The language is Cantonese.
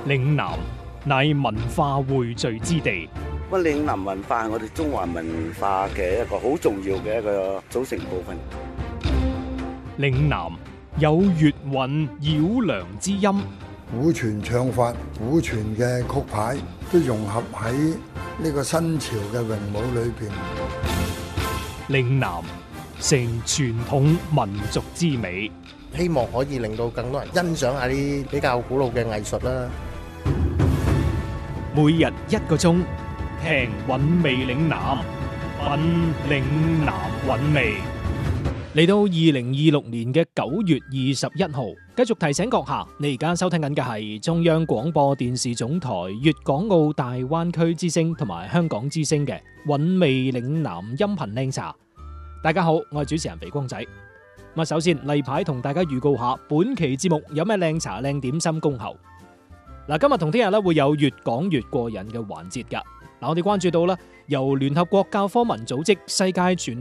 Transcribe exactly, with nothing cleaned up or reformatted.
嶺南乃文化匯聚之地。 咁嶺南文化係我哋中華文化嘅一個好重要嘅一個組成部分。 嶺南有粵韻繞梁之音， 古傳唱法、古傳嘅曲牌都融合喺呢個新潮嘅詠舞裏邊。 嶺南成傳統民族之美， 希望可以令到更多人欣賞下啲比較古老嘅藝術啦。 每日一個鐘，聽韻味嶺南，品嶺南韻味。嚟到二零二六年嘅九月二十一號，繼續提醒閣下，你而家收聽緊嘅係中央廣播電視總台粵港澳大灣區之聲同埋香港之聲嘅韻味嶺南音頻靚茶。大家好，我係主持人肥光仔。咁首先例牌同大家預告下，本期節目有咩靚茶靚點心恭候。嗱，今日同聽日咧會有越講越過癮嘅環節噶。嗱，我哋關注到啦，由聯合國教科文組織世界傳